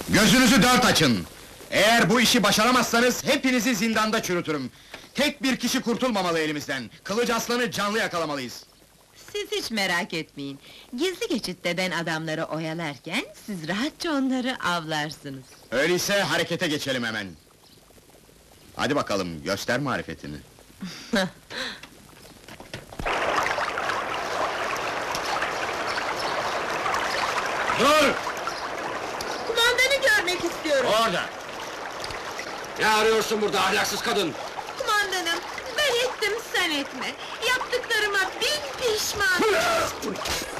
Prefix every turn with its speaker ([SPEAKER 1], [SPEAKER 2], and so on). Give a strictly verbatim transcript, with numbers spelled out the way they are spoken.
[SPEAKER 1] Gözünüzü dört açın! Eğer bu işi başaramazsanız, hepinizi zindanda çürütürüm! Tek bir kişi kurtulmamalı elimizden! Kılıç Aslan'ı canlı yakalamalıyız!
[SPEAKER 2] Siz hiç merak etmeyin. Gizli geçitte ben adamları oyalarken, siz rahatça onları avlarsınız.
[SPEAKER 1] Öyleyse harekete geçelim hemen! Hadi bakalım, göster marifetini!
[SPEAKER 3] Dur!
[SPEAKER 2] Kumandanı görmek istiyorum!
[SPEAKER 3] Orada! Ne arıyorsun burada ahlaksız kadın?
[SPEAKER 2] Kumandanım, ben ettim sen etme! Yaptıklarıma bin pişman!